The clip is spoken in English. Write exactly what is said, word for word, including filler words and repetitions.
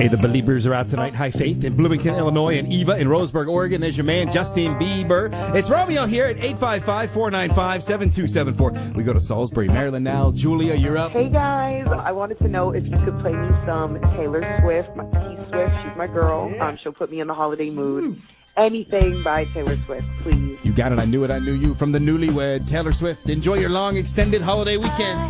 Hey, the Beliebers are out tonight. Hi, Faith in Bloomington, Illinois, and Eva in Roseburg, Oregon. There's your man, Justin Bieber. It's Romeo here at eight five five, four nine five, seven two seven four. We go to Salisbury, Maryland now. Julia, you're up. Hey, guys. I wanted to know if you could play me some Taylor Swift. My T Swift, she's my girl. Um, she'll put me in the holiday mood. Anything by Taylor Swift, please. You got it. I knew it. I knew you. From the newlywed Taylor Swift. Enjoy your long, extended holiday weekend.